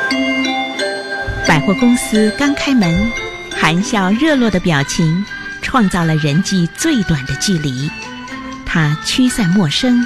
百货公司刚开门，含笑热络的表情创造了人际最短的距离。它驱散陌生，